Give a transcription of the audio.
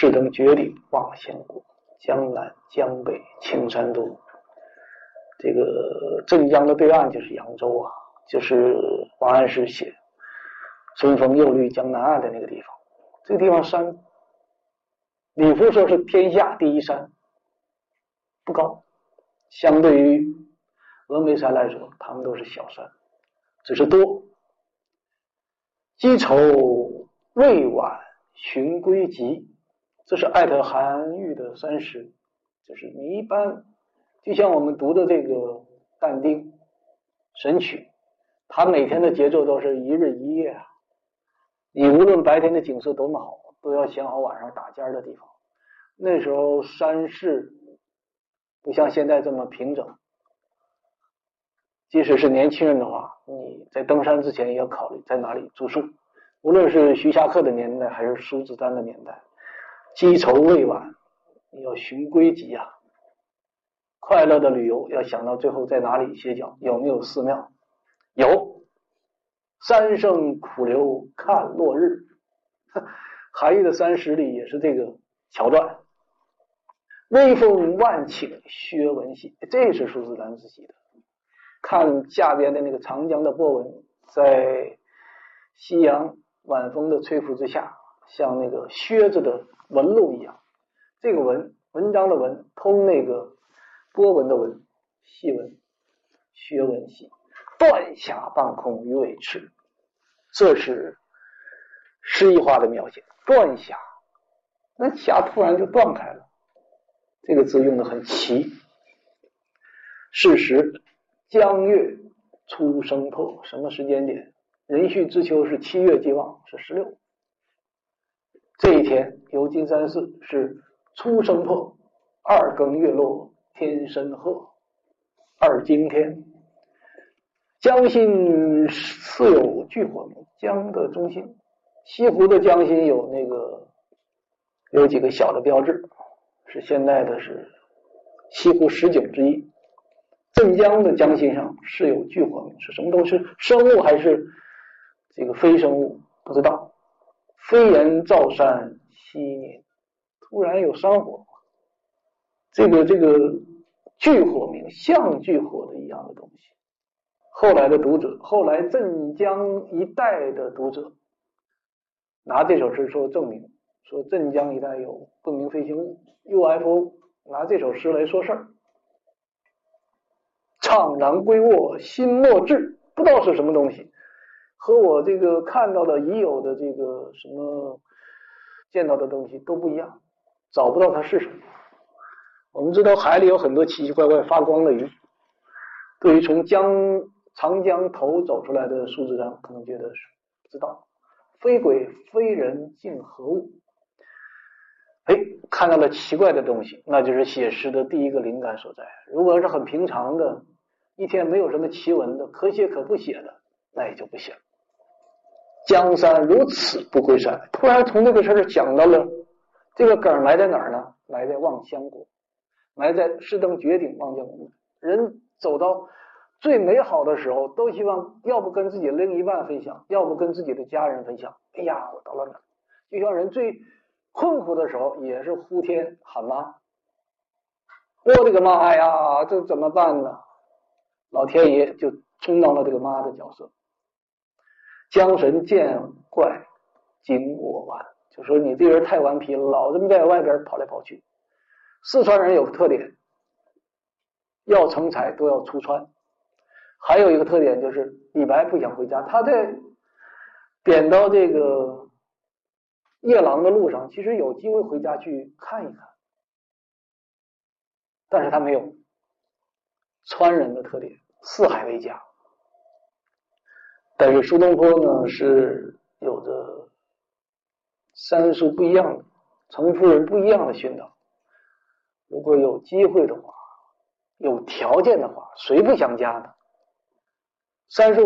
士登绝顶望仙国，江南江北青山多。这个镇江的对岸就是扬州啊，就是王安石写春风又绿江南岸的那个地方。这个地方山，李夫说是天下第一山，不高，相对于峨眉山来说，它们都是小山，只是多。积愁未晚寻归集，这是艾特韩愈的3诗，就是你一般就像我们读的这个但丁、神曲，他每天的节奏都是一日一夜啊。你无论白天的景色多么好，都要想好晚上打尖的地方。那时候山势不像现在这么平整，即使是年轻人的话，你在登山之前也要考虑在哪里住宿。无论是徐霞客的年代还是苏子丹的年代，积愁未晚，你要寻归集啊。快乐的旅游要想到最后在哪里歇脚，有没有寺庙？有，三生苦留看落日。韩愈的3诗里也是这个桥段。微风万顷薛文系，这是苏子丹自己的。看下边的那个长江的波纹，在夕阳晚风的吹拂之下，像那个靴子的纹路一样。这个文，文章的文，通那个波纹的纹，细纹，薛文系。断霞半空鱼尾翅，这是诗意化的描写。断霞，那霞突然就断开了，这个字用的很齐。是时江月初升破，什么时间点？壬戌之秋是7月既望，是16。这一天游金山寺是初升破，2更月落天深褐，2更天。江心似有炬火明，江的中心，西湖的江心有几个小的标志，是现在的是西湖10景之一。镇江的江心上是有炬火明，是什么东西？生物还是这个非生物？不知道。飞檐照山夕年，突然有山火，这个炬火明，像炬火的一样的东西。后来的读者，后来镇江一带的读者，拿这首诗说证明，说镇江一带有不明飞行物 UFO， 拿这首诗来说事儿。怅然归卧心莫至，不知道是什么东西，和我这个看到的已有的这个什么见到的东西都不一样，找不到它是什么。我们知道海里有很多奇奇怪怪发光的鱼，对于从长江头走出来的苏子丹可能觉得是不知道，非鬼非人竟何物。看到了奇怪的东西，那就是写诗的第一个灵感所在。如果是很平常的，一天没有什么奇闻的，可写可不写的，那也就不写了。江山如此不归山，突然从这个事儿讲到了这个梗埋在哪儿呢？埋在望乡国，埋在士登绝顶望乡国。人走到最美好的时候，都希望要不跟自己的另一半分享，要不跟自己的家人分享。哎呀，我到了哪儿？就像人最困苦的时候，也是呼天喊妈。我的个妈呀，这怎么办呢？老天爷就充当了这个妈的角色。江神见怪惊我顽，就说你这人太顽皮了，老这么在外边跑来跑去。四川人有个特点，要成才都要出川。还有一个特点就是李白不想回家，他在贬到这个夜郎的路上，其实有机会回家去看一看，但是他没有。川人的特点，四海为家。但是苏东坡呢，是有着三叔不一样的，程夫人不一样的熏陶。如果有机会的话，有条件的话，谁不想家呢？三叔